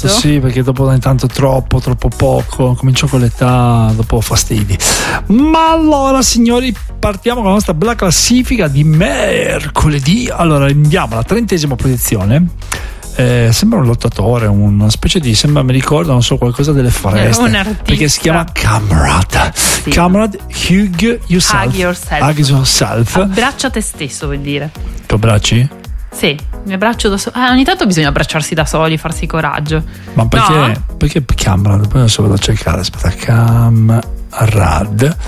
Esatto, sì, perché dopo ogni tanto troppo poco, comincio con l'età, dopo fastidi. Ma allora, signori, partiamo con la nostra bella classifica di mercoledì. Allora, andiamo alla 30ª posizione. Sembra un lottatore, una specie di, mi ricorda, non so, qualcosa delle foreste, un artista, perché si chiama Camrad. Sì. Camrad, hug yourself. Abbraccia te stesso, vuol dire. Tu abbracci? Sì, mi abbraccio da solo. Ogni tanto bisogna abbracciarsi da soli, farsi coraggio. Ma perché? No? Perché Camrad? Poi adesso vado a cercare. Aspetta, Camrad,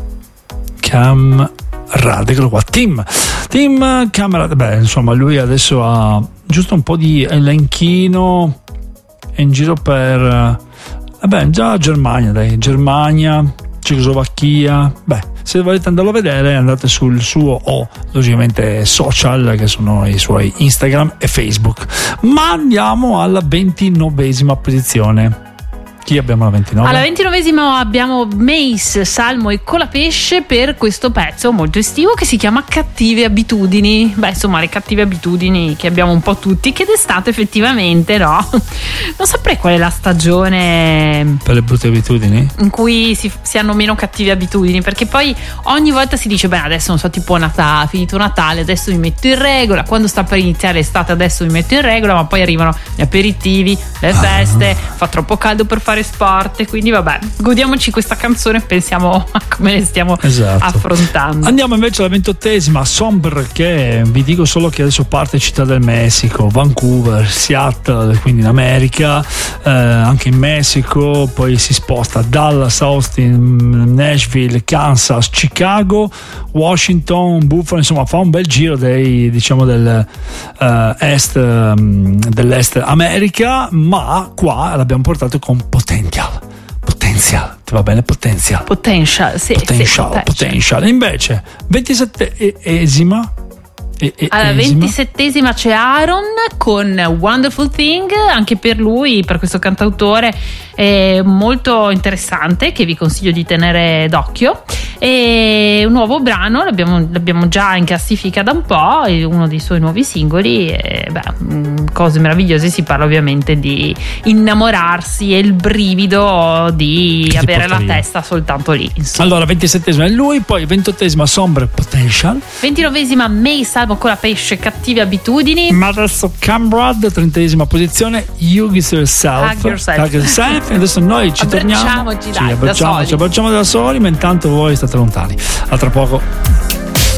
eccolo qua. Tim Camrad. Beh, insomma, lui adesso ha giusto un po' di elenchino in giro per già Germania, Cecoslovacchia. Beh, se volete andarlo a vedere, andate sul suo logicamente social, che sono i suoi Instagram e Facebook. Ma andiamo alla 29ª posizione. Chi abbiamo alla 29? Alla 29ª abbiamo Mace, Salmo e Colapesce per questo pezzo molto estivo che si chiama Cattive Abitudini. Beh, insomma, le cattive abitudini che abbiamo un po' tutti, che d'estate effettivamente, no? Non saprei qual è la stagione per le brutte abitudini in cui si hanno meno cattive abitudini, perché poi ogni volta si dice, beh, adesso non so, tipo finito Natale, adesso mi metto in regola, quando sta per iniziare l'estate adesso mi metto in regola, ma poi arrivano gli aperitivi, le feste, fa troppo caldo per fare sport, e quindi vabbè, godiamoci questa canzone e pensiamo a come le stiamo affrontando. Andiamo invece alla 28ª, Sombre, che vi dico solo che adesso parte Città del Messico, Vancouver, Seattle, quindi in America, anche in Messico, poi si sposta Dallas, Austin, Nashville, Kansas, Chicago, Washington, Buffalo, insomma fa un bel giro dell'est America, ma qua l'abbiamo portato con Potential, ti va bene? Potential, sì. Potential. Invece 27ª alla 27ª c'è Aaron con Wonderful Thing, anche per lui, per questo cantautore molto interessante, che vi consiglio di tenere d'occhio. E un nuovo brano, l'abbiamo già in classifica da un po', è uno dei suoi nuovi singoli. Cose meravigliose, si parla ovviamente di innamorarsi e il brivido di avere la testa soltanto lì, insomma. Allora 27ª è lui, poi 28ª Sombre, Potential, 29ª May, Salvo Colapesce, Cattive Abitudini. ma adesso Camrad, 30ª posizione, Hug Yourself. E adesso noi ci torniamo, abbracciamo da soli, ma intanto voi state lontani. A tra poco.